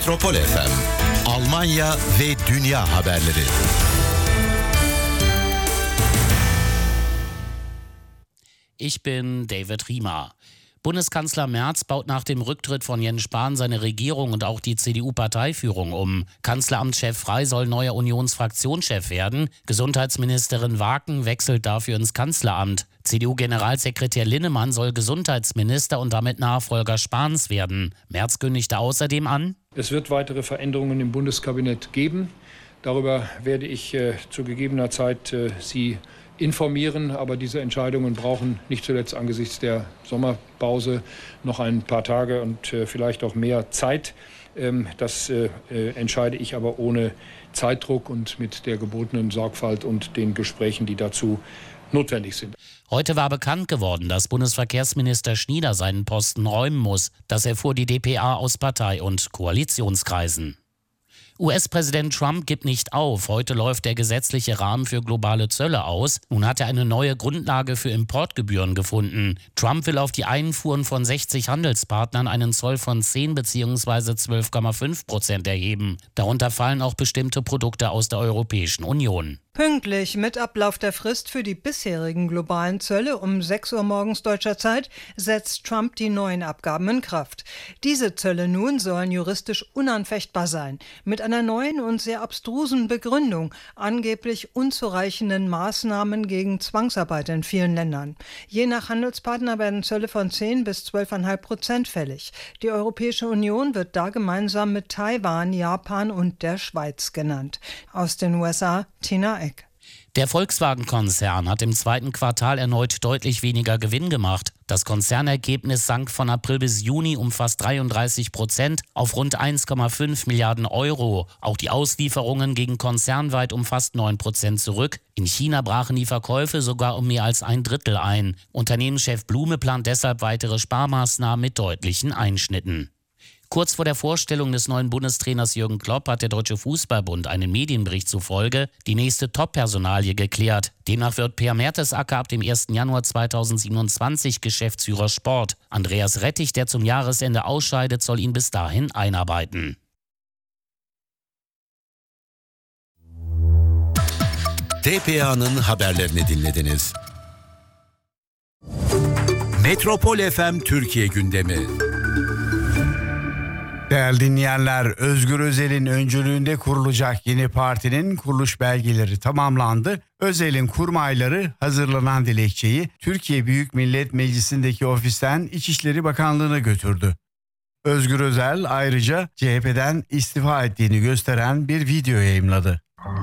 Metropol FM, Almanya ve dünya haberleri. Ich bin David Riemer. Bundeskanzler Merz baut nach dem Rücktritt von Jens Spahn seine Regierung und auch die CDU-Parteiführung um. Kanzleramtschef Frey soll neuer Unionsfraktionschef werden. Gesundheitsministerin Waken wechselt dafür ins Kanzleramt. CDU-Generalsekretär Linnemann soll Gesundheitsminister und damit Nachfolger Spahns werden. Merz kündigte außerdem an: Es wird weitere Veränderungen im Bundeskabinett geben. Darüber werde ich zu gegebener Zeit Sie informieren, aber diese Entscheidungen brauchen nicht zuletzt angesichts der Sommerpause noch ein paar Tage und vielleicht auch mehr Zeit. Das entscheide ich aber ohne Zeitdruck und mit der gebotenen Sorgfalt und den Gesprächen, die dazu notwendig sind. Heute war bekannt geworden, dass Bundesverkehrsminister Schnieder seinen Posten räumen muss. Das erfuhr die dpa aus Partei- und Koalitionskreisen. US-Präsident Trump gibt nicht auf. Heute läuft der gesetzliche Rahmen für globale Zölle aus. Nun hat er eine neue Grundlage für Importgebühren gefunden. Trump will auf die Einfuhren von 60 Handelspartnern einen Zoll von 10 bzw. 12,5% erheben. Darunter fallen auch bestimmte Produkte aus der Europäischen Union. Pünktlich mit Ablauf der Frist für die bisherigen globalen Zölle um 6 Uhr morgens deutscher Zeit setzt Trump die neuen Abgaben in Kraft. Diese Zölle nun sollen juristisch unanfechtbar sein, mit einer neuen und sehr abstrusen Begründung, angeblich unzureichenden Maßnahmen gegen Zwangsarbeit in vielen Ländern. Je nach Handelspartner werden Zölle von 10 bis 12,5% fällig. Die Europäische Union wird da gemeinsam mit Taiwan, Japan und der Schweiz genannt. Aus den USA, Tina Eck. Der Volkswagen-Konzern hat im zweiten Quartal erneut deutlich weniger Gewinn gemacht. Das Konzernergebnis sank von April bis Juni um fast 33% auf rund 1,5 Milliarden Euro. Auch die Auslieferungen gingen konzernweit um fast 9% zurück. In China brachen die Verkäufe sogar um mehr als 1/3 ein. Unternehmenschef Blume plant deshalb weitere Sparmaßnahmen mit deutlichen Einschnitten. Kurz vor der Vorstellung des neuen Bundestrainers Jürgen Klopp hat der Deutsche Fußballbund einem Medienbericht zufolge die nächste Top-Personalie geklärt. Demnach wird Per Mertesacker ab dem 1. Januar 2027 Geschäftsführer Sport. Andreas Rettich, der zum Jahresende ausscheidet, soll ihn bis dahin einarbeiten. dpa'nın haberlerini dinlediniz. Metropol FM Türkiye gündemi. Değerli dinleyenler, Özgür Özel'in öncülüğünde kurulacak yeni partinin kuruluş belgeleri tamamlandı. Özel'in kurmayları hazırlanan dilekçeyi Türkiye Büyük Millet Meclisi'ndeki ofisten İçişleri Bakanlığı'na götürdü. Özgür Özel ayrıca CHP'den istifa ettiğini gösteren bir video yayımladı.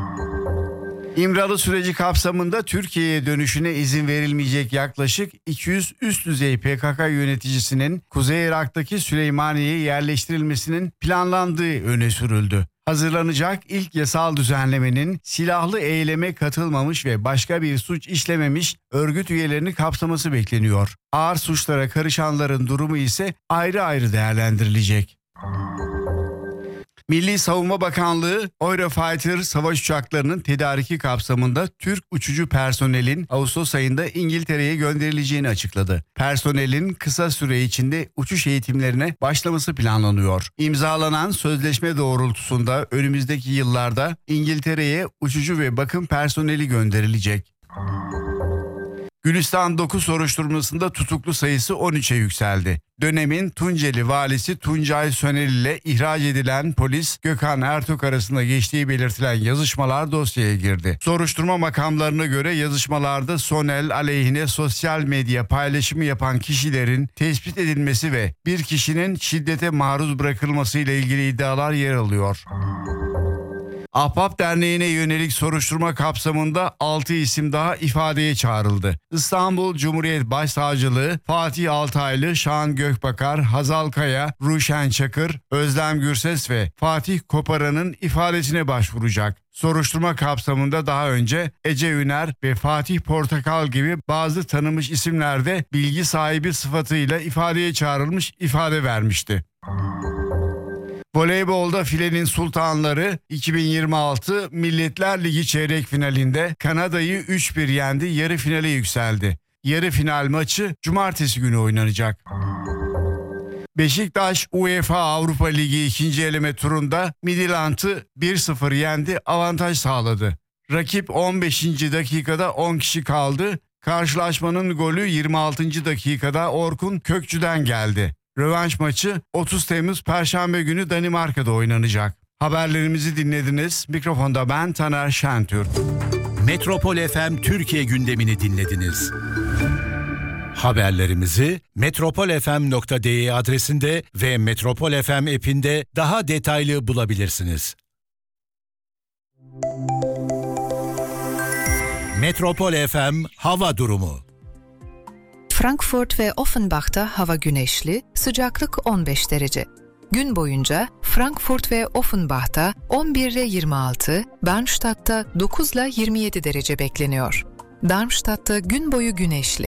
İmralı süreci kapsamında Türkiye'ye dönüşüne izin verilmeyecek yaklaşık 200 üst düzey PKK yöneticisinin Kuzey Irak'taki Süleymaniye'ye yerleştirilmesinin planlandığı öne sürüldü. Hazırlanacak ilk yasal düzenlemenin silahlı eyleme katılmamış ve başka bir suç işlememiş örgüt üyelerini kapsaması bekleniyor. Ağır suçlara karışanların durumu ise ayrı ayrı değerlendirilecek. Milli Savunma Bakanlığı, Eurofighter savaş uçaklarının tedariki kapsamında Türk uçucu personelin Ağustos ayında İngiltere'ye gönderileceğini açıkladı. Personelin kısa süre içinde uçuş eğitimlerine başlaması planlanıyor. İmzalanan sözleşme doğrultusunda önümüzdeki yıllarda İngiltere'ye uçucu ve bakım personeli gönderilecek. Gülistan 9 soruşturmasında tutuklu sayısı 13'e yükseldi. Dönemin Tunceli valisi Tuncay Sönel ile ihraç edilen polis Gökhan Ertok arasında geçtiği belirtilen yazışmalar dosyaya girdi. Soruşturma makamlarına göre yazışmalarda Sönel aleyhine sosyal medya paylaşımı yapan kişilerin tespit edilmesi ve bir kişinin şiddete maruz bırakılması ile ilgili iddialar yer alıyor. Ahbap Derneği'ne yönelik soruşturma kapsamında 6 isim daha ifadeye çağrıldı. İstanbul Cumhuriyet Başsavcılığı Fatih Altaylı, Şahan Gökbakar, Hazal Kaya, Ruşen Çakır, Özlem Gürses ve Fatih Koparan'ın ifadesine başvuracak. Soruşturma kapsamında daha önce Ece Üner ve Fatih Portakal gibi bazı tanınmış isimler de bilgi sahibi sıfatıyla ifadeye çağrılmış, ifade vermişti. Voleybolda filenin sultanları 2026 Milletler Ligi çeyrek finalinde Kanada'yı 3-1 yendi, yarı finale yükseldi. Yarı final maçı cumartesi günü oynanacak. Beşiktaş UEFA Avrupa Ligi 2. eleme turunda Midtjylland'ı 1-0 yendi, avantaj sağladı. Rakip 15. dakikada 10 kişi kaldı. Karşılaşmanın golü 26. dakikada Orkun Kökçü'den geldi. Rövanş maçı 30 Temmuz Perşembe günü Danimarka'da oynanacak. Haberlerimizi dinlediniz. Mikrofonda ben Taner Şentürk. Metropol FM Türkiye gündemini dinlediniz. Haberlerimizi metropolfm.de adresinde ve Metropol FM app'inde daha detaylı bulabilirsiniz. Metropol FM hava durumu. Frankfurt ve Offenbach'ta hava güneşli, sıcaklık 15 derece. Gün boyunca Frankfurt ve Offenbach'ta 11 ile 26, Darmstadt'ta 9 ile 27 derece bekleniyor. Darmstadt'ta gün boyu güneşli.